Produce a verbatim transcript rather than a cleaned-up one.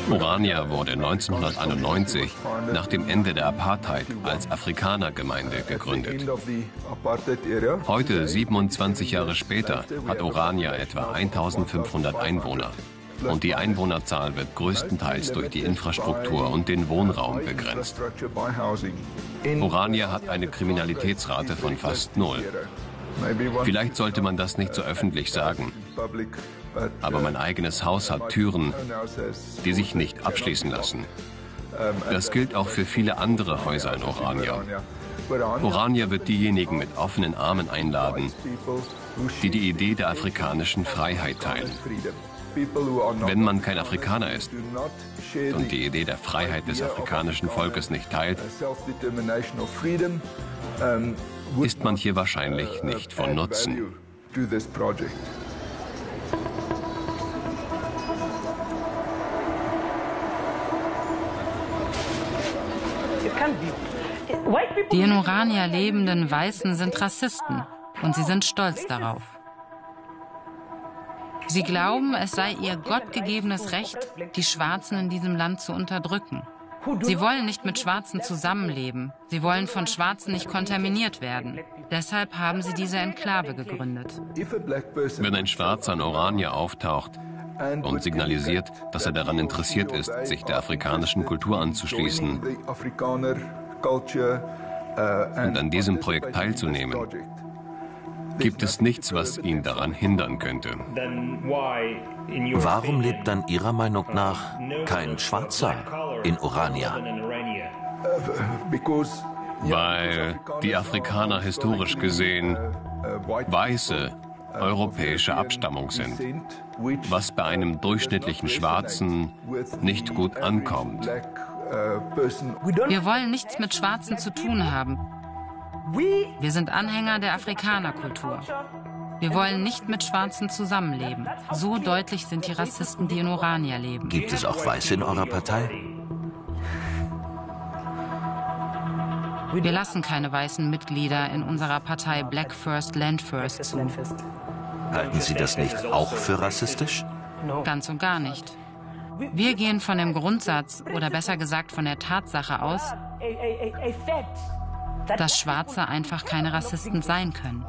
Orania wurde neunzehnhunderteinundneunzig nach dem Ende der Apartheid als Afrikanergemeinde gegründet. Heute, siebenundzwanzig Jahre später, hat Orania etwa eintausendfünfhundert Einwohner. Und die Einwohnerzahl wird größtenteils durch die Infrastruktur und den Wohnraum begrenzt. Orania hat eine Kriminalitätsrate von fast null. Vielleicht sollte man das nicht so öffentlich sagen. Aber mein eigenes Haus hat Türen, die sich nicht abschließen lassen. Das gilt auch für viele andere Häuser in Orania. Orania wird diejenigen mit offenen Armen einladen, die die Idee der afrikanischen Freiheit teilen. Wenn man kein Afrikaner ist und die Idee der Freiheit des afrikanischen Volkes nicht teilt, ist man hier wahrscheinlich nicht von Nutzen. Die in Orania lebenden Weißen sind Rassisten und sie sind stolz darauf. Sie glauben, es sei ihr gottgegebenes Recht, die Schwarzen in diesem Land zu unterdrücken. Sie wollen nicht mit Schwarzen zusammenleben. Sie wollen von Schwarzen nicht kontaminiert werden. Deshalb haben sie diese Enklave gegründet. Wenn ein Schwarzer in Orania auftaucht und signalisiert, dass er daran interessiert ist, sich der afrikanischen Kultur anzuschließen und an diesem Projekt teilzunehmen, gibt es nichts, was ihn daran hindern könnte. Warum lebt dann Ihrer Meinung nach kein Schwarzer in Orania? Weil die Afrikaner historisch gesehen weiße europäische Abstammung sind, was bei einem durchschnittlichen Schwarzen nicht gut ankommt. Wir wollen nichts mit Schwarzen zu tun haben. Wir sind Anhänger der Afrikanerkultur. Wir wollen nicht mit Schwarzen zusammenleben. So deutlich sind die Rassisten, die in Orania leben. Gibt es auch Weiße in eurer Partei? Wir lassen keine weißen Mitglieder in unserer Partei Black First, Land First zu. Halten Sie das nicht auch für rassistisch? Ganz und gar nicht. Wir gehen von dem Grundsatz, oder besser gesagt von der Tatsache aus, dass Schwarze einfach keine Rassisten sein können.